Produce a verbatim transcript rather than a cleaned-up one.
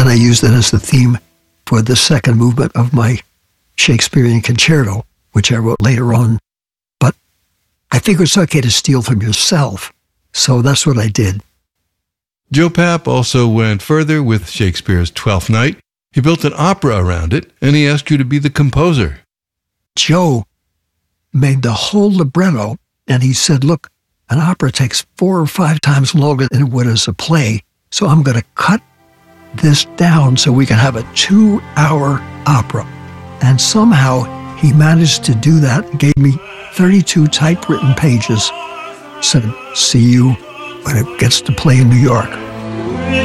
then I used it as the theme for the second movement of my Shakespearean concerto, which I wrote later on. But I figured it's okay to steal from yourself, so that's what I did. Joe Papp also went further with Shakespeare's Twelfth Night. He built an opera around it, and he asked you to be the composer. Joe made the whole libretto, and he said, look, an opera takes four or five times longer than it would as a play, so I'm going to cut this down so we can have a two-hour opera. And somehow he managed to do that and gave me thirty-two typewritten pages. Said, see you when it gets to play in New York.